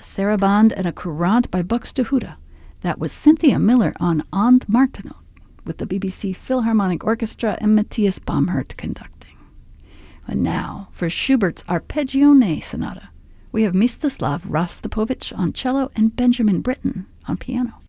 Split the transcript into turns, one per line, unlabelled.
Sarabande and a Courant by Buxtehude. That was Cynthia Miller on And Martenot, with the BBC Philharmonic Orchestra and Matthias Baumhert conducting. And now, for Schubert's Arpeggione Sonata, we have Mstislav Rostropovich on cello and Benjamin Britten on piano.